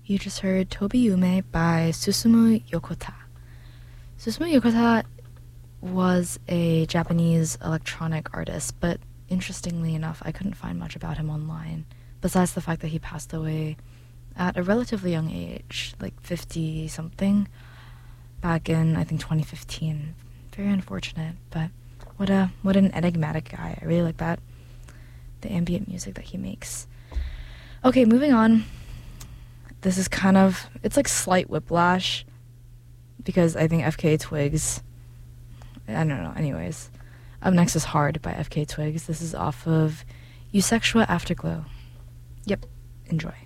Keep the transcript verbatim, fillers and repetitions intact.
You just heard Tobi Yume by Susumu Yokota. Susumu Yokota was a Japanese electronic artist, but interestingly enough, I couldn't find much about him online, besides the fact that he passed away at a relatively young age, like fifty-something, back in, I think, twenty fifteen. Very unfortunate, but what a what an enigmatic guy. I really like that, the ambient music that he makes. Okay, moving on. This is kind of, it's like slight whiplash, because I think F K Twigs, I don't know, anyways. Up next is Hard by F K Twigs. This is off of Eusexual Afterglow. Yep, enjoy.